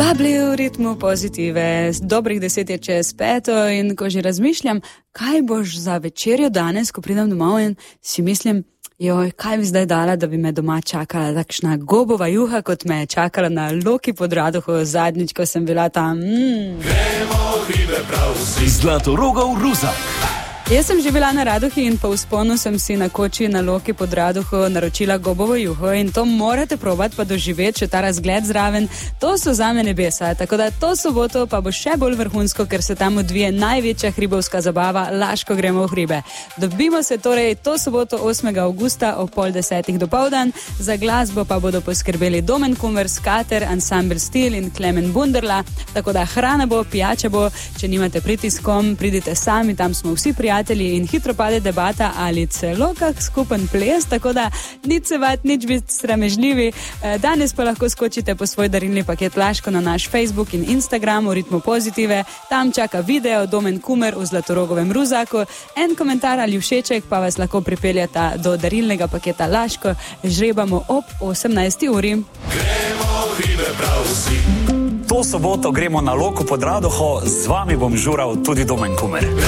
Kabli v ritmu pozitive, dobrih 10 je čez 5 in ko že razmišljam, kaj boš za večerjo danes, ko pridem domov in si mislim, joj, kaj bi zdaj dala, da bi me doma čakala takšna gobova juha, kot me je čakala na Loki pod Radoho zadnjič, ko sem bila tam. Gremo hribe prav vsi. Zlatorogov Ruzak. Jaz sem že bila na Radohi in po vzponu sem si na koči na Loki pod Radoho naročila gobovo juho in to morate probati pa doživeti, če ta razgled zraven, to so zame nebesa. Tako da to soboto pa bo še bolj vrhunsko, ker se tam odvije največja hribovska zabava Laško gremo v hribe. Dobimo se torej to soboto 8. avgusta ob 9:30 dopoldan, za glasbo pa bodo poskrbeli Domen Kumer, Skater, Ansambel Stil in Klemen Bunderla, tako da hrana bo, pijača bo, če nimate pritiskom, pridite sami, tam smo vsi prijatelji in hitro pade debata ali celo kak skupen ples, tako da nič se bati, nič biti sramežljivi. Danes pa lahko skočite po svoj darilni paket Laško na naš Facebook in Instagram v ritmu pozitive, tam čaka video Domen Kumer v Zlatorogovem Ruzaku, en komentar ali všeček pa vas lahko pripeljata do darilnega paketa Laško, žrebamo ob 18. uri. Gremo hribe prav vsi. To soboto gremo na Loko pod Radoho, z vami bom žural tudi Domen Kumer.